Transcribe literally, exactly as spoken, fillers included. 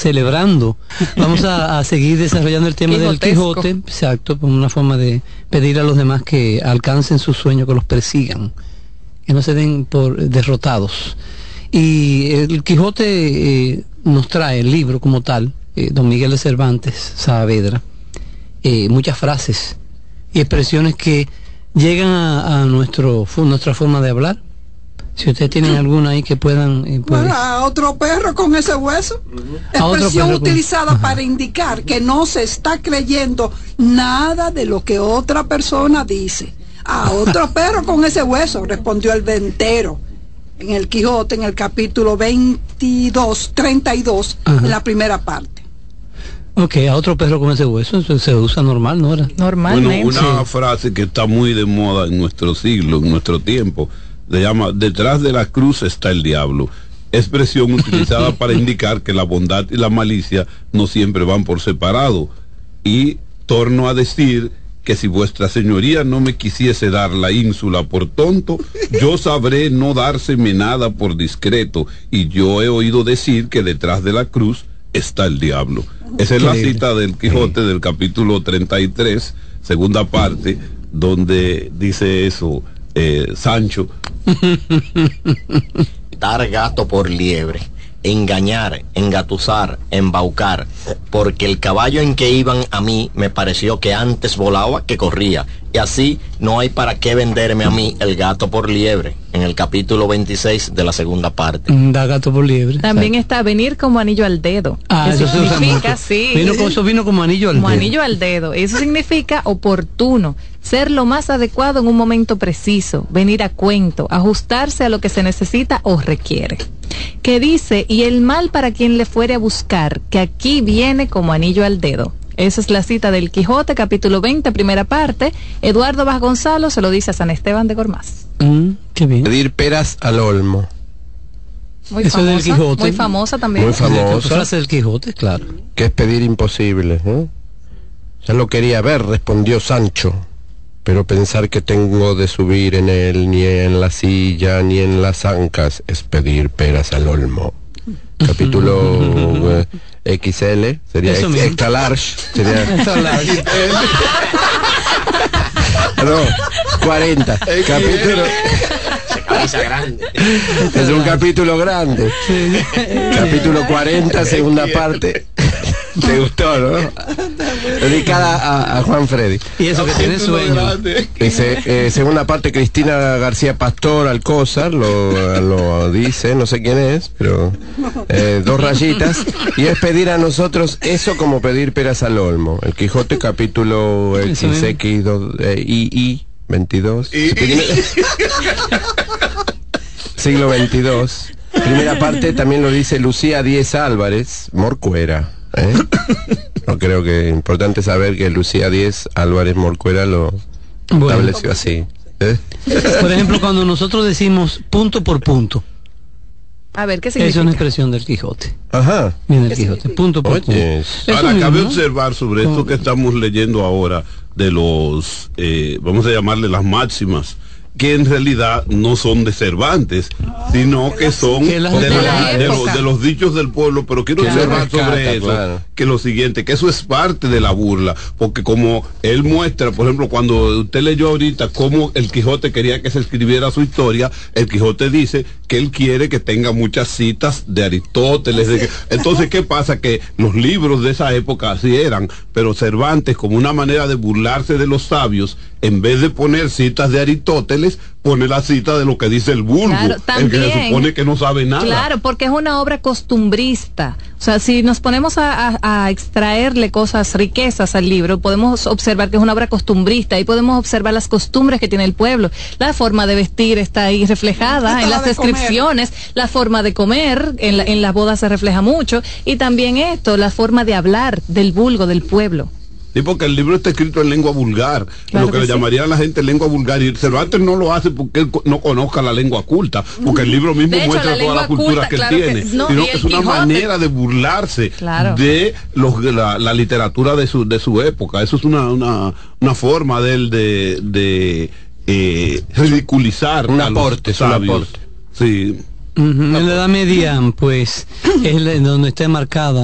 celebrando. Vamos a, a seguir desarrollando el tema del Quijote, exacto, como una forma de pedir a los demás que alcancen sus sueños, que los persigan, que no se den por derrotados. Y el Quijote eh, nos trae el libro como tal, eh, don Miguel de Cervantes Saavedra, eh, muchas frases y expresiones que llegan a, a nuestro nuestra forma de hablar. Si ustedes tienen alguna ahí que puedan... Eh, pues... bueno, a otro perro con ese hueso. Uh-huh. Expresión utilizada con... para indicar que no se está creyendo nada de lo que otra persona dice. A otro perro con ese hueso, respondió el ventero. En el Quijote, en el capítulo veintidós, treinta y dos, uh-huh. en la primera parte. Ok, a otro perro con ese hueso, eso se usa normal, ¿no era? Normalmente. Bueno, una frase que está muy de moda en nuestro siglo, en nuestro tiempo, se llama: detrás de la cruz está el diablo. Expresión utilizada para indicar que la bondad y la malicia no siempre van por separado. Y torno a decir que si vuestra señoría no me quisiese dar la ínsula por tonto, yo sabré no dárseme nada por discreto. Y yo he oído decir que detrás de la cruz está el diablo. Esa es la cita del Quijote del capítulo treinta y tres, segunda parte, donde dice eso eh, Sancho. Dar gato por liebre, engañar, engatusar, embaucar, porque el caballo en que iban a mí me pareció que antes volaba que corría, y así no hay para qué venderme a mí el gato por liebre, en el capítulo veintiséis de la segunda parte. Da gato por liebre. También ¿sabes? Está venir como anillo al dedo. Ah, eso, eso significa, sí. Vino, eso vino como anillo al como dedo. Como anillo al dedo. Eso significa oportuno, ser lo más adecuado en un momento preciso, venir a cuento, ajustarse a lo que se necesita o requiere. Que dice: y el mal para quien le fuere a buscar, que aquí viene como anillo al dedo. Esa es la cita del Quijote, capítulo veinte, primera parte. Eduardo Vasconcelos se lo dice a San Esteban de Gormaz. Mm, qué bien. Pedir peras al olmo. Muy Eso famosa, del Quijote. Muy famosa también. Muy famosa. Frase del Quijote, claro. Que es pedir imposible, ¿eh? Ya lo quería ver, respondió Sancho, pero pensar que tengo de subir en él, ni en la silla, ni en las ancas, es pedir peras al olmo. Capítulo eh, equis ele, sería ex, extra large, sería extra large. No, cuarenta. Capítulo. Camisa grande. Es un capítulo grande. Sí. Capítulo cuarenta, segunda parte. ¿Te gustó, no? Dedicada a, a Juan Freddy. Y eso que tiene sueño. Dice, eh, segunda parte, Cristina García Pastor Alcózar lo, lo dice, no sé quién es, pero eh, dos rayitas. Y es pedir a nosotros eso como pedir peras al olmo. El Quijote, capítulo equis equis eh, I I veintidós. Siglo veintidós. Primera parte también lo dice Lucía Díez Álvarez, Morcuera. ¿Eh? No creo que es importante saber que Lucía Díez Álvarez Morcuera lo bueno, estableció así. ¿Eh? Por ejemplo, cuando nosotros decimos punto por punto, a ver, ¿qué significa? Es una expresión del Quijote. Ajá. Viene el Quijote, significa? Punto por Oye, punto. Ahora, mismo, cabe observar sobre esto que estamos leyendo ahora de los, eh, vamos a llamarle las máximas, que en realidad no son de Cervantes, sino que son de, la, de, los, de los dichos del pueblo. Pero quiero observar sobre eso, claro, que lo siguiente, que eso es parte de la burla, porque como él muestra, por ejemplo, cuando usted leyó ahorita cómo el Quijote quería que se escribiera su historia, el Quijote dice que él quiere que tenga muchas citas de Aristóteles. De que, entonces, ¿qué pasa? Que los libros de esa época así eran, pero Cervantes, como una manera de burlarse de los sabios, en vez de poner citas de Aristóteles, pone la cita de lo que dice el vulgo, claro, también, el que se supone que no sabe nada. Claro, porque es una obra costumbrista. O sea, si nos ponemos a, a, a extraerle cosas, riquezas al libro, podemos observar que es una obra costumbrista y podemos observar las costumbres que tiene el pueblo. La forma de vestir está ahí reflejada en las de descripciones, comer. La forma de comer, en, la, en las bodas se refleja mucho, y también esto, la forma de hablar del vulgo, del pueblo. Sí, porque el libro está escrito en lengua vulgar, claro, lo que, que le sí. llamaría a la gente lengua vulgar, y Cervantes no lo hace porque él no conozca la lengua culta, porque el libro mismo hecho, muestra la toda la cultura culta, que claro él tiene, que, no, sino que es una Quijote. manera de burlarse claro. de los, la, la literatura de su de su época. Eso es una una, una forma de él de, de eh, ridiculizar un aporte, es un aporte. Sí. Uh-huh. En la Edad Media, pues, es donde está marcada